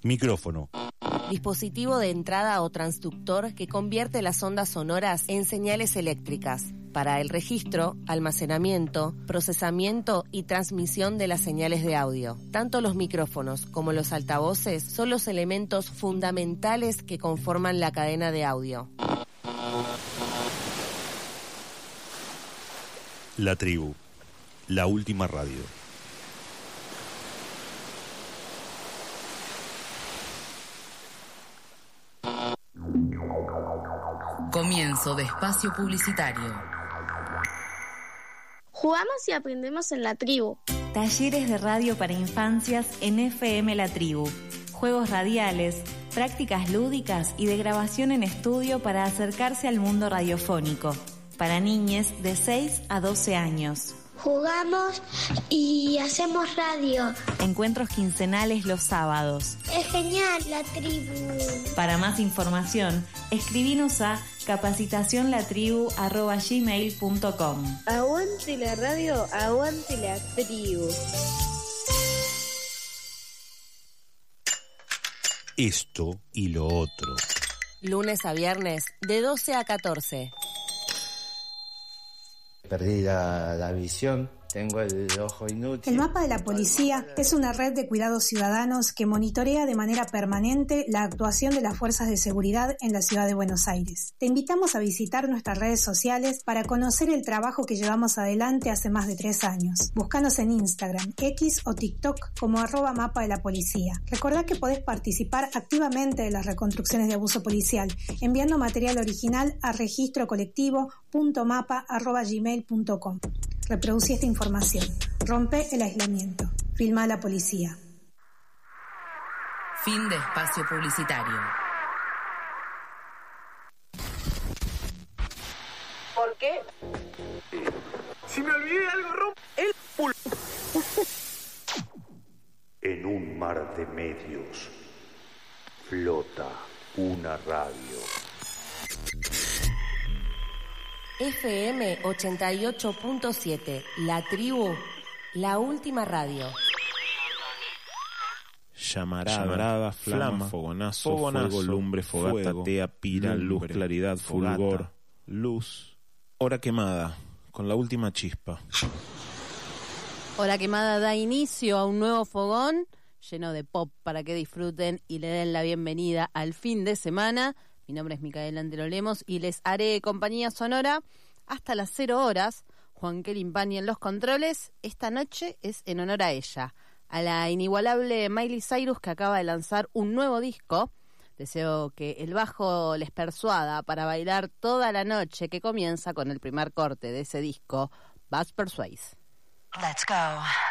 Micrófono. Dispositivo de entrada o transductor que convierte las ondas sonoras en señales eléctricas para el registro, almacenamiento, procesamiento y transmisión de las señales de audio. Tanto los micrófonos como los altavoces son los elementos fundamentales que conforman la cadena de audio. La Tribu, la última radio. Comienzo de espacio publicitario. Jugamos y aprendemos en La Tribu. Talleres de radio para infancias en FM La Tribu. Juegos radiales, prácticas lúdicas y de grabación en estudio para acercarse al mundo radiofónico. Para niñes de 6 a 12 años. Jugamos y hacemos radio. Encuentros quincenales los sábados. Es genial La Tribu. Para más información, escribinos a capacitacionlatribu@gmail.com. Aguante la radio, aguante La Tribu. Esto y lo otro. Lunes a viernes, de 12 a 14. Perdí la visión, tengo el ojo inútil. El Mapa de la Policía es una red de cuidados ciudadanos que monitorea de manera permanente la actuación de las fuerzas de seguridad en la ciudad de Buenos Aires. Te invitamos a visitar nuestras redes sociales para conocer el trabajo que llevamos adelante hace más de 3 años. Búscanos en Instagram, X o TikTok como @Mapa de la Policía. Recordá que podés participar activamente de las reconstrucciones de abuso policial enviando material original a registrocolectivo.mapa@gmail.com. Reproducí esta información. Rompe el aislamiento. Filma a la policía. Fin de espacio publicitario. ¿Por qué? Si me olvidé algo, el En un mar de medios flota una radio. FM 88.7, La Tribu, la última radio. Llamarada, flama, fogonazo, fuego, lumbre, fogata, tea, pira, luz, claridad, fulgor, luz, hora quemada, con la última chispa. Hora Quemada da inicio a un nuevo fogón lleno de pop para que disfruten y le den la bienvenida al fin de semana. Mi nombre es Micaela Antelo Lemos y les haré compañía sonora hasta las 0 horas. Juan Kelimpani en los controles. Esta noche es en honor a ella, a la inigualable Miley Cyrus, que acaba de lanzar un nuevo disco. Deseo que el bajo les persuada para bailar toda la noche, que comienza con el primer corte de ese disco, Buzz Persuade. Let's go.